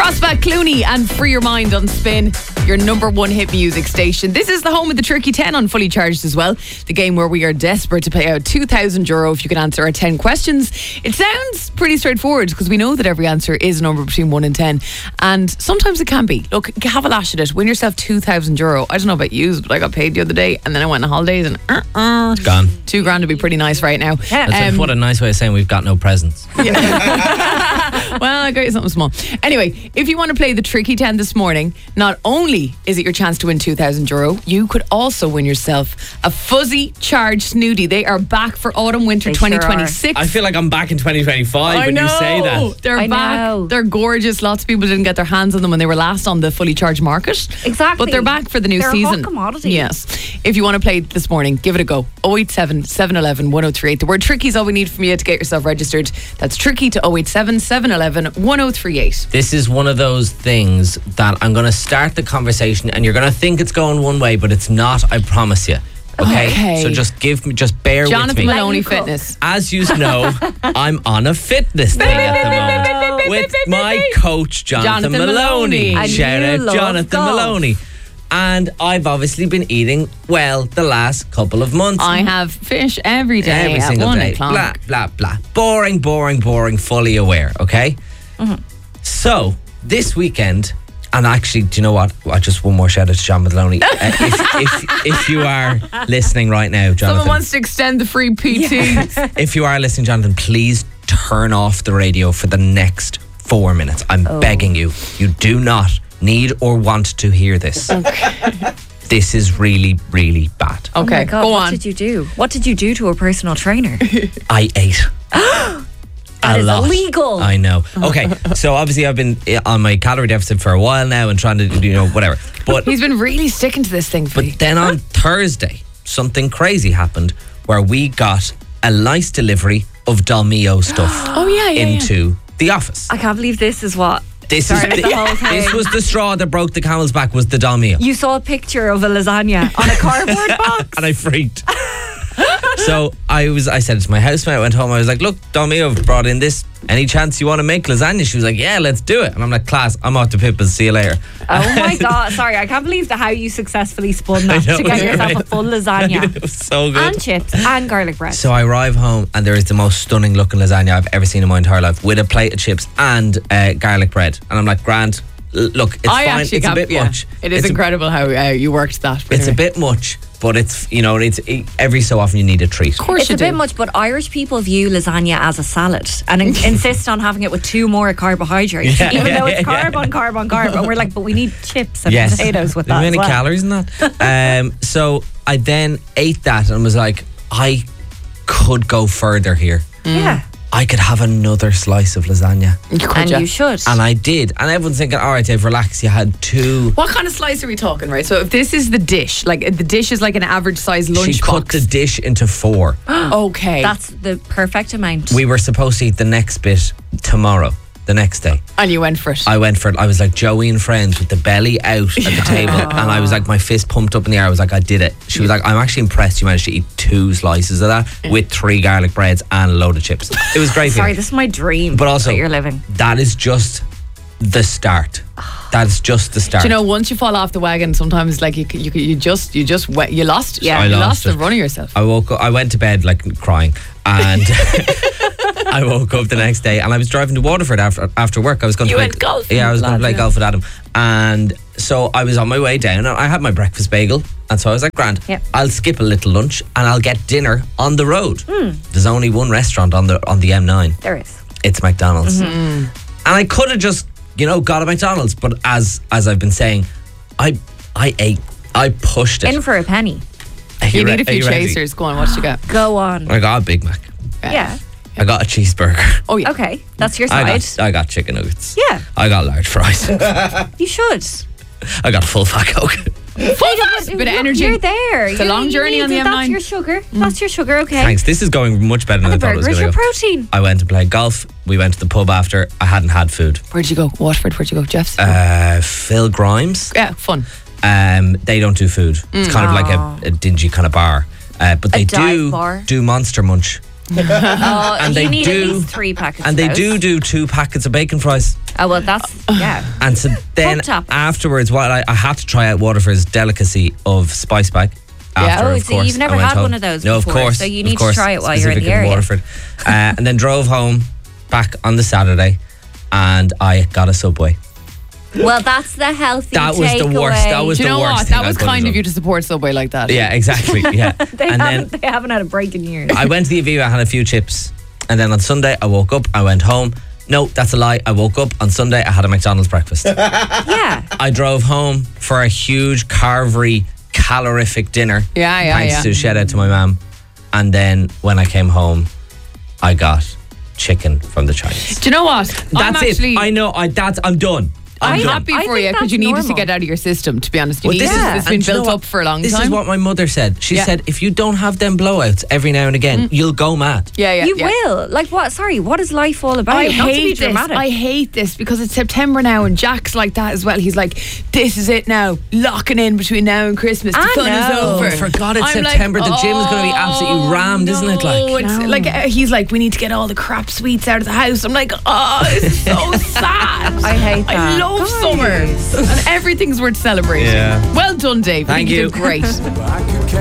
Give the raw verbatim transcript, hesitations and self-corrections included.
Crossback, Clooney and Free Your Mind on Spin, your number one hit music station. This is the home of the Tricky ten on Fully Charged as well. The game where we are desperate to pay out two thousand euro if you can answer our ten questions. It sounds pretty straightforward because we know that every answer is a number between one and ten. And sometimes it can be. Look, have a lash at it. Win yourself two thousand euro. I don't know about you, but I got paid the other day and then I went on holidays and uh-uh. It's gone. Two grand would be pretty nice right now. That's a, Um, what a nice way of saying we've got no presents. Well, I got you something small. Anyway, if you want to play the Tricky ten this morning, not only is it your chance to win two thousand euro, you could also win yourself a Fuzzy Charge Snooty. They are back for autumn winter They sure twenty twenty-six. I feel like I'm back in twenty twenty-five I when know. you say that. They're I back. know. They're gorgeous. Lots of people didn't get their hands on them when they were last on the Fully Charged market. Exactly. But they're back for the new They're a season. hot commodity. Yes. If you want to play this morning, give it a go. oh eight seven, seven one one, one oh three eight. The word tricky is all we need from you to get yourself registered. That's tricky to oh eight seven, seven one one, one oh three eight. This is one of those things that I'm going to start the conversation and you're going to think it's going one way, but it's not, I promise you. Okay? Okay. So just give me, just bear Jonathan with me. Maloney you cook. Fitness. As you know, I'm on a fitness thing at the moment with my coach, Jonathan, Jonathan Maloney. Maloney. And Shout you out love Jonathan golf. Maloney. And I've obviously been eating well the last couple of months. I have fish every day Every at single one day. o'clock. Blah, blah, blah. Boring, boring, boring, fully aware, okay? So, this weekend, and actually, do you know what? I just one more shout out to John Maloney. Uh, if, if, if you are listening right now, Jonathan. Someone wants to extend the free P T. If you are listening, Jonathan, please turn off the radio for the next four minutes. I'm begging you. You do not need or want to hear this. This is really, really bad. Oh Okay, my God, go what on. did you do? What did you do to a personal trainer? I ate. That a is lot. illegal. I know. Okay, so obviously I've been on my calorie deficit for a while now and trying to, you know, whatever. But He's been really sticking to this thing for you. But then on Thursday, something crazy happened where we got a nice delivery of Dalmio stuff Oh, yeah, yeah, into the office. I can't believe this is what This is started the, the whole thing. this was the straw that broke the camel's back, was the Dalmio. You saw a picture of a lasagna on a cardboard box. And I freaked. So I was, I said to my housemate, I went home, I was like, look, Dalmio have brought in this. Any chance you want to make lasagna? She was like, yeah, let's do it. And I'm like, class, I'm off to Pippa's, see you later. Oh my God. Sorry, I can't believe the how you successfully spun that I know, to get you're yourself right. a full lasagna. It was so good. And chips and garlic bread. So I arrive home and there is the most stunning looking lasagna I've ever seen in my entire life, with a plate of chips and uh, garlic bread. And I'm like, grand, l- look, it's I fine. actually It's a can't- bit yeah. much. It is It's a- incredible how uh, you worked that. but It's a anyway. bit much, but it's, you know, it's it, every so often you need a treat. Of course It's you a bit do. much, but Irish people view lasagna as a salad and in- insist on having it with two more carbohydrates, Yeah, even yeah, though it's yeah, carb on carb on carb. And we're like, but we need chips and Yes. potatoes with There's that. many as well. calories in that. um, so I then ate that and was like, I could go further here. Yeah. I could have another slice of lasagna. You could, And yeah. you should. And I did. And everyone's thinking, all right, Dave, relax. You had two. What kind of slice are we talking, right? So if this is the dish, like the dish is like an average size She lunch cut box. the dish into four. Okay. That's the perfect amount. We were supposed to eat the next bit tomorrow, the next day. and you went for it. I went for it. I was like Joey and Friends with the belly out at the table. And I was like, my fist pumped up in the air. I was like, I did it. She was like, I'm actually impressed you managed to eat two slices of that with three garlic breads and a load of chips. It was great. Sorry, feeling. this is my dream. But also, that you're living. that is just the start. That's just the start. Do you know, once you fall off the wagon, sometimes like you you, you just you just we- you lost it. Yeah. I you lost lost it. the run of yourself. I woke up, I went to bed like crying, and I woke up the next day and I was driving to Waterford after after work. I was going You to play went golfing, Yeah, I was going to lad, play yeah. golf with Adam, and so I was on my way down. And I had my breakfast bagel, and so I was like, "Grand, Yep. I'll skip a little lunch and I'll get dinner on the road." Hmm. There's only one restaurant on the on the M nine. There is. It's McDonald's, Mm-hmm. and I could have just you know got a McDonald's, but as as I've been saying, I I ate, I pushed it. In for a penny. Are You re- need a are few you ready? chasers. Go on, what you got? Go on. I got a Big Mac. Yeah. I got a cheeseburger. Oh yeah. Okay. That's your I side. got I got chicken nuggets. Yeah. I got large fries. You should. I got a full fat Coke. Full fast, bit of Look, energy. You're there. It's a You- long you journey need on the it. M That's nine. your sugar. That's your sugar. Okay. Thanks. This is going much better than And the I thought it was burger is going your to go. protein. I went to play golf. We went to the pub after. I hadn't had food. Where'd you go? Watford. Where'd you go? Jeff's. Uh, Phil Grimes. yeah, fun. Um, they don't do food. It's kind of like a, a dingy kind of bar. Uh, but they dive do bar? do Monster Munch Oh, And you they need do- at least three packets. And of they those. do do two packets of bacon fries. Oh well, that's yeah. And so then Pork chops. afterwards, what I, I had to try out Waterford's delicacy of spice bag. After, Oh, of so course, you've never I went had home. one of those No, before, of course. so you of need to course, try it while you're in the specific area. Waterford. uh, and then drove home back on the Saturday, and I got a Subway. Well, that's the healthy. That was the takeaway. worst. That was Do you the know worst what? thing That I was could have kind of done. you to support Subway like that. Yeah, exactly. Yeah. They and haven't. then They haven't had a break in years. I went to the Aviva, I had a few chips, and then on Sunday I woke up, I went home. No, that's a lie. I woke up on Sunday, I had a McDonald's breakfast. Yeah. I drove home for a huge carvery calorific dinner. Yeah, yeah, Thanks yeah. to shout out to my mum. And then when I came home, I got chicken from the Chinese. Do you know what? I'm That's actually, it. I know. I that's. I'm done. I'm, I'm done. happy I for think you because that's you need it to normal. get out of your system, to be honest. You Well, need this it. is- It's and been do you know built what? up for a long This time. is what my mother said. She Yeah. said, if you don't have them blowouts every now and again, you'll go mad. yeah, yeah. You yeah. will. Like what? Sorry, what is life all about? I Not to be hate this. dramatic. I hate this because it's September now and Jack's like that as well. He's like, this is it now. Locking in between now and Christmas. The I fun is know. over. Oh, for God, it's I'm like, September. The gym is gonna be absolutely oh, rammed, isn't it, like? no, it's No. like uh, he's like, we need to get all the crap sweets out of the house. I'm like, oh, this is so sad. I hate I that. love Guys. summer and everything's worth celebrating. Yeah. Well done, Dave. I Thank think you. did great.